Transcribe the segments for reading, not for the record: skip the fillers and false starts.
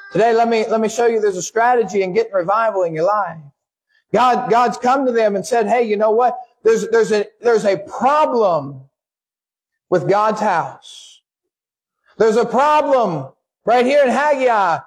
Today, let me show you there's a strategy in getting revival in your life. God's come to them and said, hey, you know what? There's a problem with God's house. There's a problem right here in Haggai.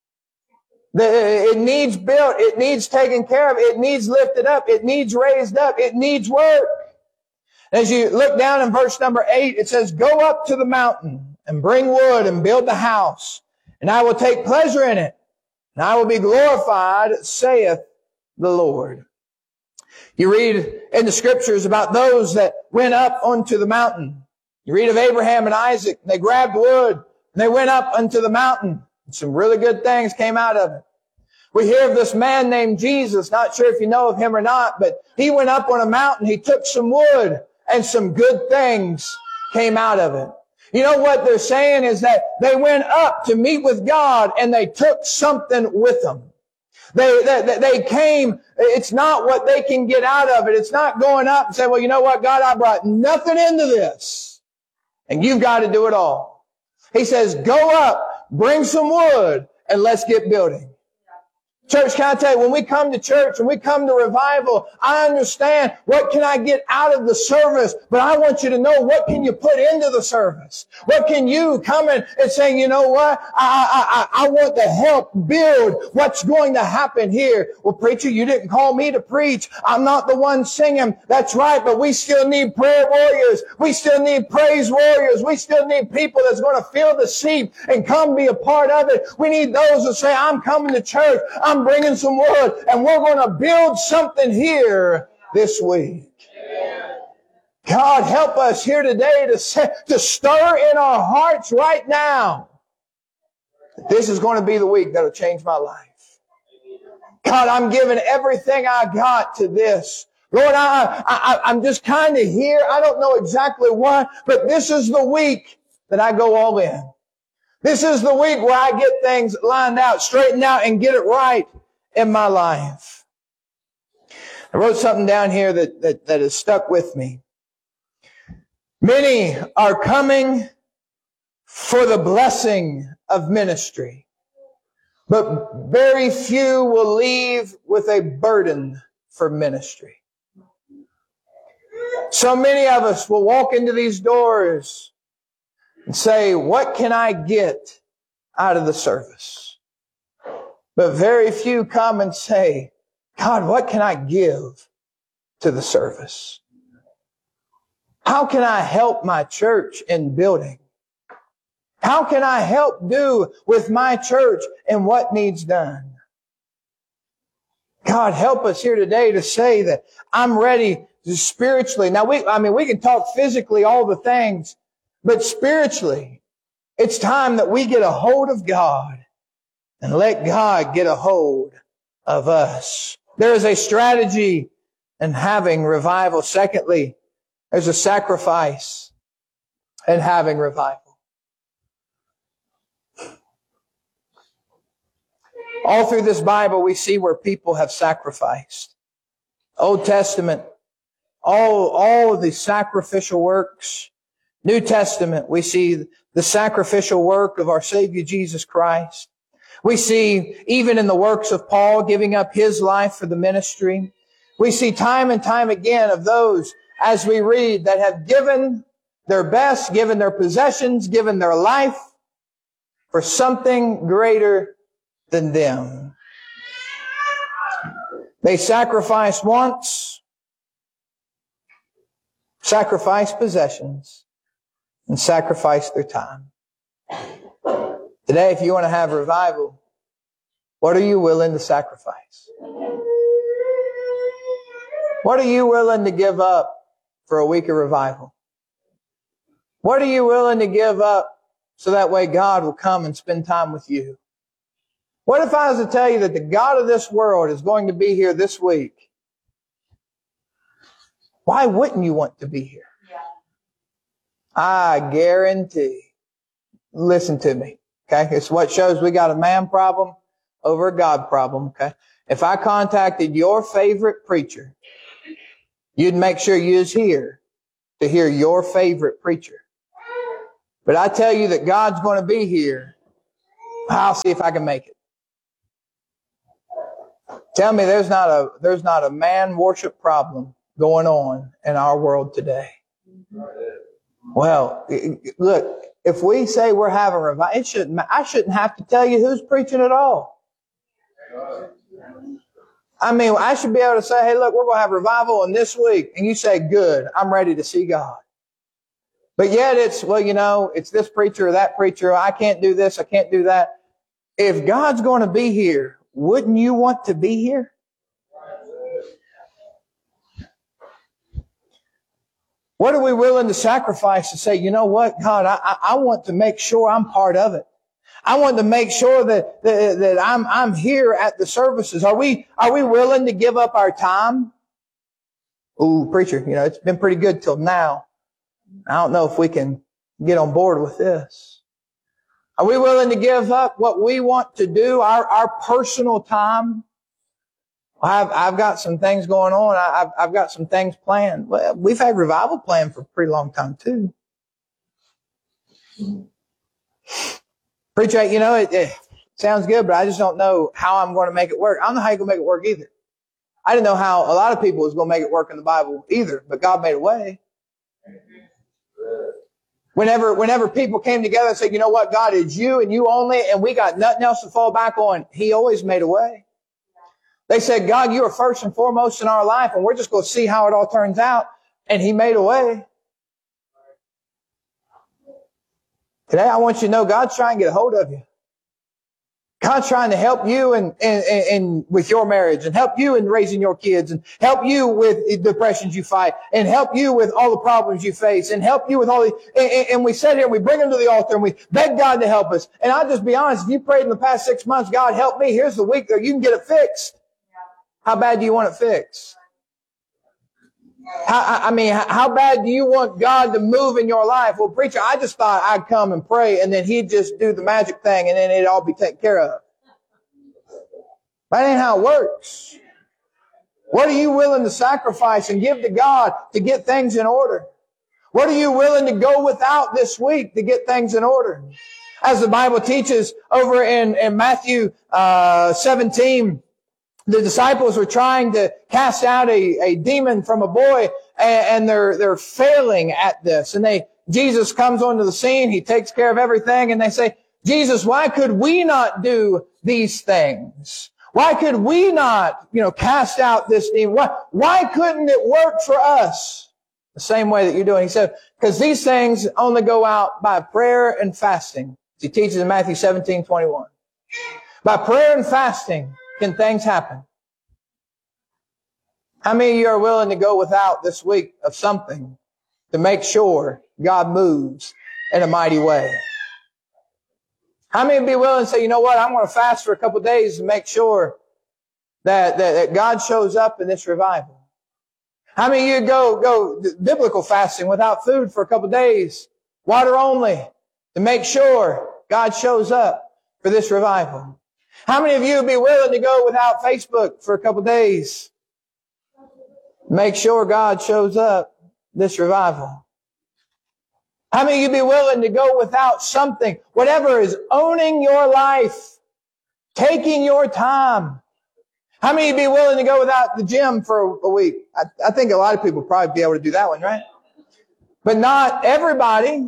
It needs built. It needs taken care of. It needs lifted up. It needs raised up. It needs work. As you look down in verse number 8, it says, go up to the mountain and bring wood and build the house, and I will take pleasure in it, and I will be glorified, saith the Lord. You read in the scriptures about those that went up onto the mountain. You read of Abraham and Isaac. They grabbed wood and they went up onto the mountain. And some really good things came out of it. We hear of this man named Jesus. Not sure if you know of him or not, but he went up on a mountain. He took some wood and some good things came out of it. You know what they're saying is that they went up to meet with God and they took something with them. They came, it's not what they can get out of it. It's not going up and saying, well, you know what, God, I brought nothing into this, and you've got to do it all. He says, go up, bring some wood, and let's get building. Church, can I tell you, when we come to church, when we come to revival, I understand what can I get out of the service, but I want you to know what can you put into the service. What can you come in and say, you know what, I want to help build what's going to happen here. Well, preacher, you didn't call me to preach. I'm not the one singing. That's right, but we still need prayer warriors. We still need praise warriors. We still need people that's going to fill the seat and come be a part of it. We need those that say, I'm coming to church. I'm bringing some wood, and we're going to build something here this week. God, help us here today to stir in our hearts right now that this is going to be the week that'll change my life. God, I'm giving everything I got to this. Lord, I'm just kind of here. I don't know exactly what, but this is the week that I go all in. This is the week where I get things lined out, straightened out, and get it right in my life. I wrote something down here that has stuck with me. Many are coming for the blessing of ministry, but very few will leave with a burden for ministry. So many of us will walk into these doors and say, what can I get out of the service? But very few come and say, God, what can I give to the service? How can I help my church in building? How can I help do with my church and what needs done? God, help us here today to say that I'm ready to spiritually. Now, we can talk physically all the things, but spiritually, it's time that we get a hold of God and let God get a hold of us. There is a strategy in having revival. Secondly, there's a sacrifice in having revival. All through this Bible, we see where people have sacrificed. Old Testament, all of the sacrificial works. New Testament, we see the sacrificial work of our Savior Jesus Christ. We see even in the works of Paul giving up his life for the ministry. We see time and time again of those, as we read, that have given their best, given their possessions, given their life for something greater than them. They sacrificed once, sacrificed possessions, and sacrificed their time. Today, if you want to have revival, what are you willing to sacrifice? What are you willing to give up for a week of revival? What are you willing to give up so that way God will come and spend time with you? What if I was to tell you that the God of this world is going to be here this week? Why wouldn't you want to be here? I guarantee. Listen to me. Okay. It's what shows we got a man problem over a God problem. Okay. If I contacted your favorite preacher, you'd make sure you was here to hear your favorite preacher. But I tell you that God's going to be here I'll see if I can make it. Tell me there's not a man worship problem going on in our world today. Well, look, if we say we're having revival, I shouldn't have to tell you who's preaching at all. I mean, I should be able to say, hey, look, we're going to have revival in this week. And you say, good, I'm ready to see God. But yet it's, well, you know, it's this preacher or that preacher. I can't do this. I can't do that. If God's going to be here, wouldn't you want to be here? What are we willing to sacrifice to say, you know what, God, I want to make sure I'm part of it. I want to make sure that I'm here at the services. Are we willing to give up our time? Ooh, preacher, you know, it's been pretty good till now. I don't know if we can get on board with this. Are we willing to give up what we want to do, our personal time? I've got some things going on. I've got some things planned. Well, we've had revival planned for a pretty long time too. Preacher, you know, it sounds good, but I just don't know how I'm going to make it work. I don't know how you're going to make it work either. I didn't know how a lot of people was going to make it work in the Bible either, but God made a way. Whenever people came together and said, you know what, God, it's you and you only, and we got nothing else to fall back on, He always made a way. They said, God, you are first and foremost in our life, and we're just going to see how it all turns out. And He made a way. Today, I want you to know God's trying to get a hold of you. God's trying to help you and with your marriage, and help you in raising your kids, and help you with depressions you fight, and help you with all the problems you face, and help you with all the, and we sit here and we bring them to the altar and we beg God to help us. And I'll just be honest, if you prayed in the past 6 months, God help me, here's the week that you can get it fixed. How bad do you want it fixed? How bad do you want God to move in your life? Well, preacher, I just thought I'd come and pray and then He'd just do the magic thing and then it'd all be taken care of. That ain't how it works. What are you willing to sacrifice and give to God to get things in order? What are you willing to go without this week to get things in order? As the Bible teaches over in Matthew 17, the disciples were trying to cast out a demon from a boy, and they're failing at this. And Jesus comes onto the scene. He takes care of everything. And they say, Jesus, why could we not do these things? Why could we not, cast out this demon? Why couldn't it work for us the same way that you're doing? He said, because these things only go out by prayer and fasting. He teaches in Matthew 17:21. By prayer and fasting can things happen. How many of you are willing to go without this week of something to make sure God moves in a mighty way? How many would be willing to say, you know what, I'm going to fast for a couple of days to make sure that God shows up in this revival? How many of you go biblical fasting without food for a couple of days, water only, to make sure God shows up for this revival? How many of you would be willing to go without Facebook for a couple of days? Make sure God shows up this revival. How many of you would be willing to go without something, whatever is owning your life, taking your time? How many of you would be willing to go without the gym for a week? I think a lot of people would probably be able to do that one, right? But not everybody.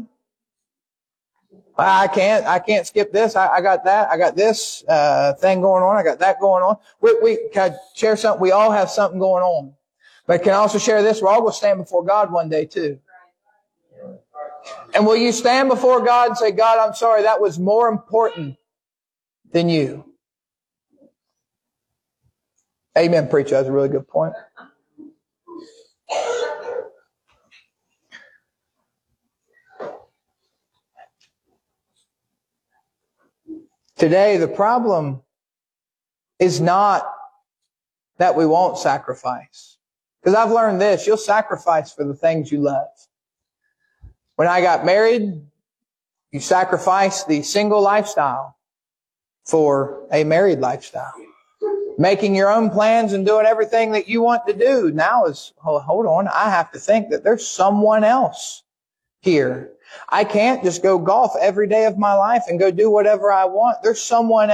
I can't skip this. I got that. I got this thing going on. I got that going on. We can share something. We all have something going on. But can I also share this? We're all going to stand before God one day too. And will you stand before God and say, God, I'm sorry, that was more important than you? Amen, preacher. That's a really good point. Today, the problem is not that we won't sacrifice. Because I've learned this, you'll sacrifice for the things you love. When I got married, you sacrifice the single lifestyle for a married lifestyle. Making your own plans and doing everything that you want to do now is, hold on, I have to think that there's someone else here I can't just go golf every day of my life and go do whatever I want. There's someone